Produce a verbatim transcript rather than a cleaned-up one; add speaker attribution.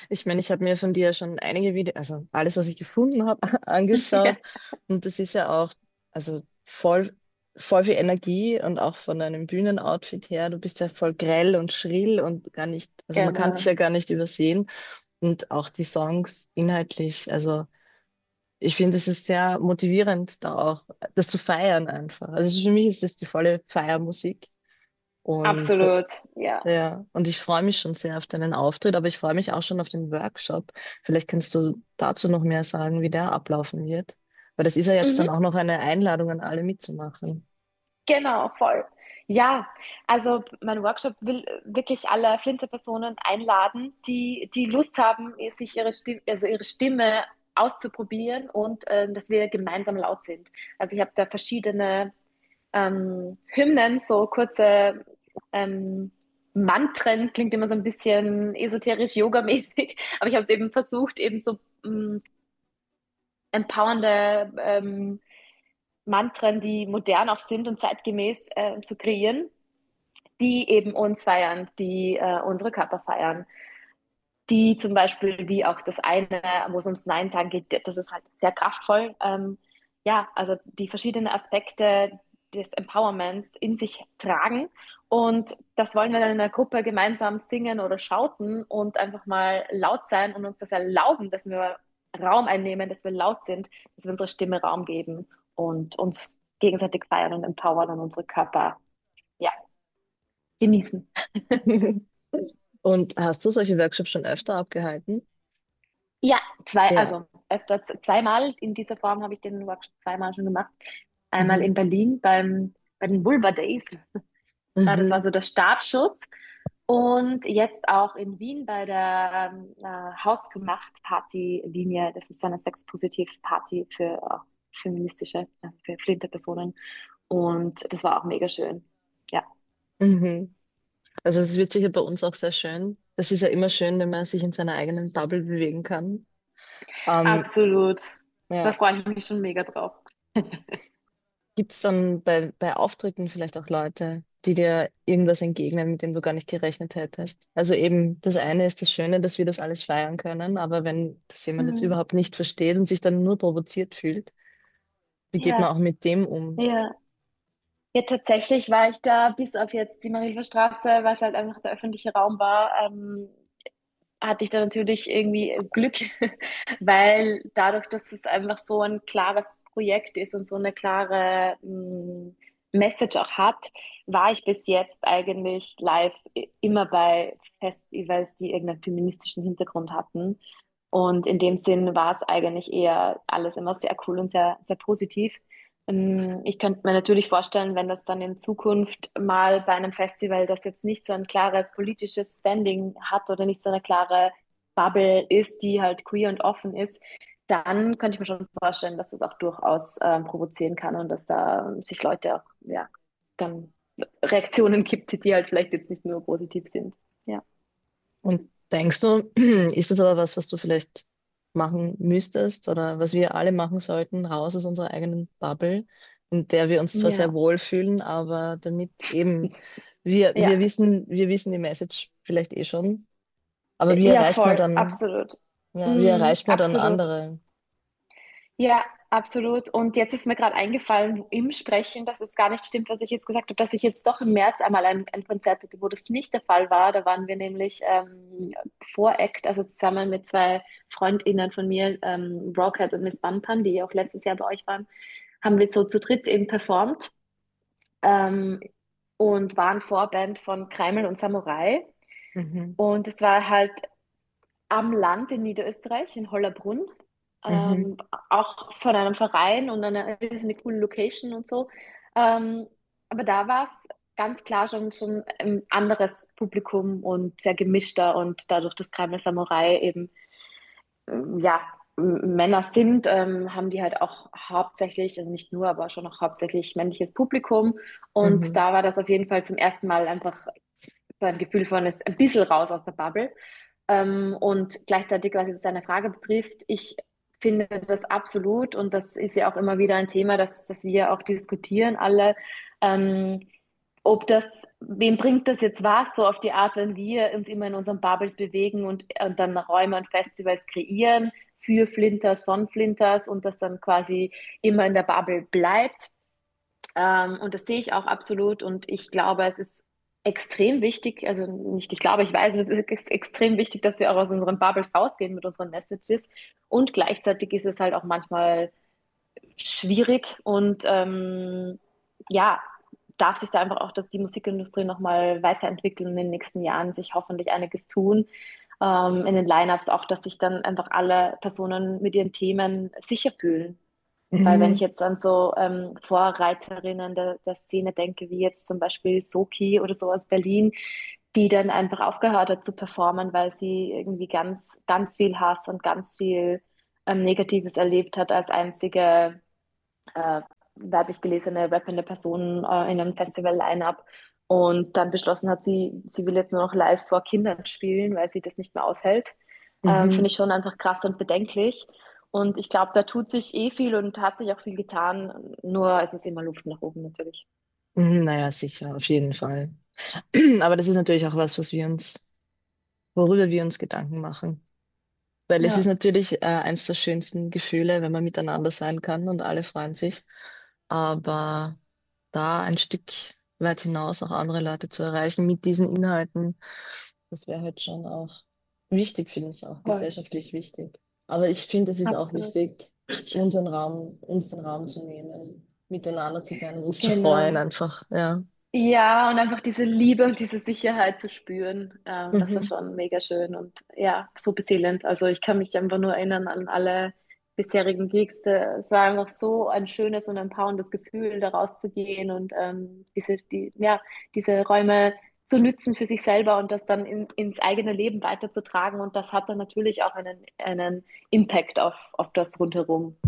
Speaker 1: Ich meine, ich habe mir von dir schon einige Videos, also alles, was ich gefunden habe, angeschaut. Und das ist ja auch, also voll, voll viel Energie und auch von deinem Bühnenoutfit her. Du bist ja voll grell und schrill und gar nicht, also man kann dich
Speaker 2: Genau.
Speaker 1: ja gar nicht übersehen. Und auch die Songs inhaltlich. Also ich finde, es ist sehr motivierend, da auch das zu feiern einfach. Also für mich ist das die volle Feiermusik. Und
Speaker 2: Absolut, ja.
Speaker 1: ja, und ich freue mich schon sehr auf deinen Auftritt, aber ich freue mich auch schon auf den Workshop. Vielleicht kannst du dazu noch mehr sagen, wie der ablaufen wird. Weil das ist ja jetzt dann
Speaker 2: Mhm.
Speaker 1: auch noch eine Einladung an alle mitzumachen.
Speaker 2: Genau, voll. Ja, also mein Workshop will wirklich alle Flinterpersonen einladen, die, die Lust haben, sich ihre Stimme, also ihre Stimme auszuprobieren und äh, dass wir gemeinsam laut sind. Also ich habe da verschiedene ähm, Hymnen, so kurze ähm, Mantren, klingt immer so ein bisschen esoterisch, yogamäßig, aber ich habe es eben versucht, eben so ähm, empowernde ähm, Mantren, die modern auch sind und zeitgemäß äh, zu kreieren, die eben uns feiern, die äh, unsere Körper feiern. Die zum Beispiel, wie auch das eine, wo es ums Nein sagen geht, das ist halt sehr kraftvoll. Ähm, ja, also die verschiedenen Aspekte des Empowerments in sich tragen. Und das wollen wir dann in der Gruppe gemeinsam singen oder schauten und einfach mal laut sein und uns das erlauben, dass wir Raum einnehmen, dass wir laut sind, dass wir unserer Stimme Raum geben und uns gegenseitig feiern und empowern und unsere Körper, ja, genießen.
Speaker 1: Und hast du solche Workshops schon öfter abgehalten?
Speaker 2: Ja, zwei,
Speaker 1: Ja.
Speaker 2: also öfter zweimal in dieser Form habe ich den Workshop zweimal schon gemacht. Einmal
Speaker 1: Mhm.
Speaker 2: in Berlin beim, bei den Vulva Days. Ja, das war
Speaker 1: Mhm.
Speaker 2: so der Startschuss. Und jetzt auch in Wien bei der ähm, äh, Hausgemacht-Party-Linie. Das ist so eine Sex-Positiv-Party für auch feministische, äh, für Flinterpersonen. Und das war auch mega schön. Ja.
Speaker 1: Mhm. Also es wird sicher bei uns auch sehr schön. Das ist ja immer schön, wenn man sich in seiner eigenen Bubble bewegen kann. Ähm,
Speaker 2: Absolut. Da
Speaker 1: ja.
Speaker 2: freue ich mich schon mega drauf.
Speaker 1: Gibt es dann bei, bei Auftritten vielleicht auch Leute, die dir irgendwas entgegnen, mit dem du gar nicht gerechnet hättest? Also eben, das eine ist das Schöne, dass wir das alles feiern können, aber wenn das jemand jetzt
Speaker 2: Mhm.
Speaker 1: überhaupt nicht versteht und sich dann nur provoziert fühlt, wie geht man
Speaker 2: Ja,
Speaker 1: auch mit dem um?
Speaker 2: ja. Ja, tatsächlich war ich da bis auf jetzt die Marilfer Straße, was halt einfach der öffentliche Raum war, ähm, hatte ich da natürlich irgendwie Glück, weil dadurch, dass es einfach so ein klares Projekt ist und so eine klare mh, Message auch hat, war ich bis jetzt eigentlich live i- immer bei Festivals, die irgendeinen feministischen Hintergrund hatten. Und in dem Sinn war es eigentlich eher alles immer sehr cool und sehr, sehr positiv. Ähm, Ich könnte mir natürlich vorstellen, wenn das dann in Zukunft mal bei einem Festival, das jetzt nicht so ein klares politisches Standing hat oder nicht so eine klare Bubble ist, die halt queer und offen ist, dann könnte ich mir schon vorstellen, dass das auch durchaus ähm, provozieren kann und dass da sich Leute auch, ja, dann Reaktionen gibt, die halt vielleicht jetzt nicht nur positiv sind. Ja.
Speaker 1: Und denkst du, ist das aber was, was du vielleicht machen müsstest oder was wir alle machen sollten, raus aus unserer eigenen Bubble, in der wir uns zwar sehr
Speaker 2: Ja,
Speaker 1: wohlfühlen, aber damit eben wir, wir
Speaker 2: ja,
Speaker 1: wissen, wir wissen die Message vielleicht eh schon, aber wie
Speaker 2: ja,
Speaker 1: erreicht man
Speaker 2: voll,
Speaker 1: dann,
Speaker 2: absolut.
Speaker 1: ja, wie
Speaker 2: Mm,
Speaker 1: erreicht man dann
Speaker 2: absolut.
Speaker 1: andere?
Speaker 2: Ja, absolut. Und jetzt ist mir gerade eingefallen im Sprechen, dass es gar nicht stimmt, was ich jetzt gesagt habe, dass ich jetzt doch im März einmal ein, ein Konzert hatte, wo das nicht der Fall war. Da waren wir nämlich ähm, Voract, also zusammen mit zwei FreundInnen von mir, ähm, Rocket und Miss Banpan, die auch letztes Jahr bei euch waren, haben wir so zu dritt eben performt ähm, und waren Vorband von Kreimel und Samurai.
Speaker 1: Mhm.
Speaker 2: Und es war halt am Land in Niederösterreich, in Hollerbrunn,
Speaker 1: Mhm.
Speaker 2: ähm, auch von einem Verein und einer riesige coole Location und so. Ähm, aber da war es ganz klar schon, schon ein anderes Publikum und sehr gemischter und dadurch, dass Kreimel Samurai eben ähm, ja, M- Männer sind, ähm, haben die halt auch hauptsächlich, also nicht nur, aber schon auch hauptsächlich männliches Publikum. Und
Speaker 1: Mhm.
Speaker 2: da war das auf jeden Fall zum ersten Mal einfach so ein Gefühl von, es ist ein bisschen raus aus der Bubble. Ähm, und gleichzeitig, was jetzt deine Frage betrifft, ich finde das absolut und das ist ja auch immer wieder ein Thema, das, das wir auch diskutieren alle, ähm, ob das wem bringt das jetzt was, so auf die Art, wenn wir uns immer in unseren Bubbles bewegen und, und dann Räume und Festivals kreieren für Flinters, von Flinters und das dann quasi immer in der Bubble bleibt. Ähm, und das sehe ich auch absolut und ich glaube, es ist extrem wichtig, also nicht, ich glaube, ich weiß, es ist ex extrem wichtig, dass wir auch aus unseren Bubbles rausgehen mit unseren Messages und gleichzeitig ist es halt auch manchmal schwierig und ähm, ja, darf sich da einfach auch dass die Musikindustrie nochmal weiterentwickeln in den nächsten Jahren, sich hoffentlich einiges tun. Ähm, in den Lineups auch, dass sich dann einfach alle Personen mit ihren Themen sicher fühlen. Weil wenn ich
Speaker 1: Mhm.
Speaker 2: jetzt an so ähm, Vorreiterinnen der, der Szene denke, wie jetzt zum Beispiel Soki oder so aus Berlin, die dann einfach aufgehört hat zu performen, weil sie irgendwie ganz, ganz viel Hass und ganz viel ähm, Negatives erlebt hat als einzige äh, weiblich gelesene rappende Person äh, in einem Festival-Line-Up und dann beschlossen hat, sie, sie will jetzt nur noch live vor Kindern spielen, weil sie das nicht mehr aushält. Ähm, finde
Speaker 1: Mhm.
Speaker 2: ich schon einfach krass und bedenklich. Und ich glaube, da tut sich eh viel und hat sich auch viel getan, nur es ist immer Luft nach oben natürlich.
Speaker 1: Mhm. Naja, sicher, auf jeden Fall. Aber das ist natürlich auch was, was wir uns, worüber wir uns Gedanken machen. Weil es ist
Speaker 2: Ja,
Speaker 1: natürlich äh, eins der schönsten Gefühle, wenn man miteinander sein kann und alle freuen sich. Aber da ein Stück weit hinaus auch andere Leute zu erreichen mit diesen Inhalten, das wäre halt schon auch wichtig, finde ich auch
Speaker 2: voll.
Speaker 1: gesellschaftlich wichtig. Aber ich finde, es ist auch
Speaker 2: Absolut.
Speaker 1: wichtig, unseren Raum, uns den Raum zu nehmen, miteinander zu sein und uns zu freuen
Speaker 2: Genau.
Speaker 1: einfach, ja.
Speaker 2: Ja, und einfach diese Liebe und diese Sicherheit zu spüren, ähm, das ist
Speaker 1: Mhm.
Speaker 2: schon mega schön und ja, so beseelend. Also ich kann mich einfach nur erinnern an alle bisherigen Gigs. Da- Es war einfach so ein schönes und empowerndes Gefühl, da rauszugehen und ähm, diese, die, ja, diese Räume zu nützen für sich selber und das dann in, ins eigene Leben weiterzutragen. Und das hat dann natürlich auch einen, einen Impact auf, auf das Rundherum.